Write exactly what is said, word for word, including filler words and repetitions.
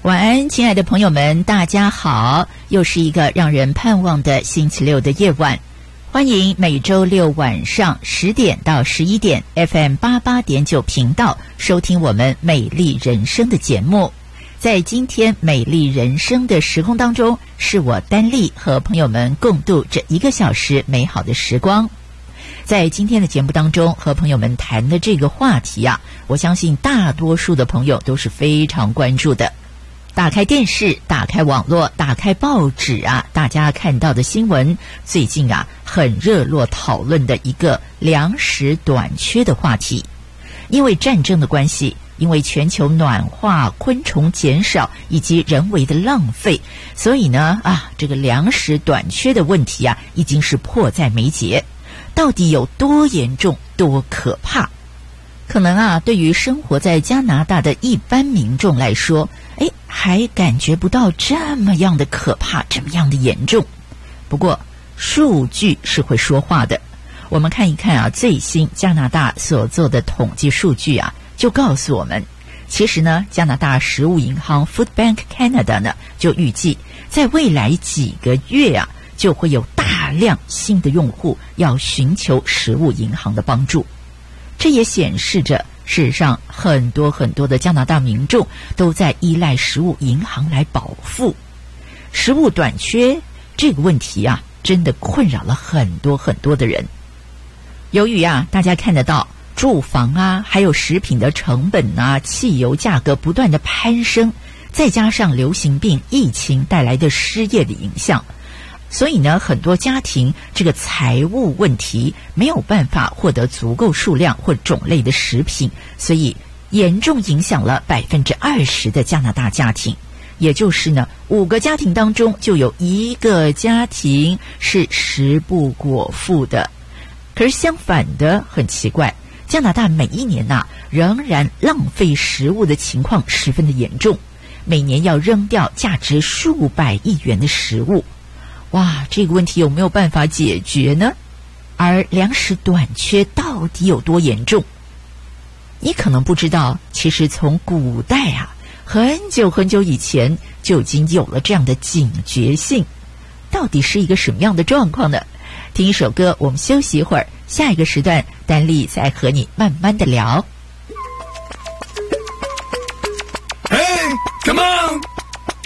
晚安，亲爱的朋友们，大家好！又是一个让人盼望的星期六的夜晚，欢迎每周六晚上十点到十一点 F M 八八点九频道收听我们美丽人生的节目。在今天美丽人生的时空当中，是我丹丽和朋友们共度这一个小时美好的时光。在今天的节目当中和朋友们谈的这个话题啊，我相信大多数的朋友都是非常关注的。打开电视，打开网络，打开报纸啊，大家看到的新闻，最近啊很热络讨论的一个粮食短缺的话题。因为战争的关系，因为全球暖化、昆虫减少以及人为的浪费，所以呢啊这个粮食短缺的问题啊已经是迫在眉睫。到底有多严重，多可怕？可能啊对于生活在加拿大的一般民众来说，诶还感觉不到这么样的可怕，这么样的严重。不过数据是会说话的，我们看一看啊最新加拿大所做的统计数据啊，就告诉我们，其实呢加拿大食物银行 Food Bank Canada 呢就预计在未来几个月啊就会有大量新的用户要寻求食物银行的帮助。这也显示着事实上很多很多的加拿大民众都在依赖食物银行来饱腹。食物短缺这个问题啊真的困扰了很多很多的人。由于啊大家看得到住房啊还有食品的成本啊汽油价格不断的攀升，再加上流行病疫情带来的失业的影响，所以呢很多家庭这个财务问题没有办法获得足够数量或种类的食品，所以严重影响了百分之二十的加拿大家庭。也就是呢五个家庭当中就有一个家庭是食不果腹的。可是相反的很奇怪，加拿大每一年呐、啊、仍然浪费食物的情况十分的严重，每年要扔掉价值数百亿元的食物。哇，这个问题有没有办法解决呢？而粮食短缺到底有多严重？你可能不知道，其实从古代啊，很久很久以前就已经有了这样的警觉性。到底是一个什么样的状况呢？听一首歌，我们休息一会儿，下一个时段丹丽再和你慢慢的聊。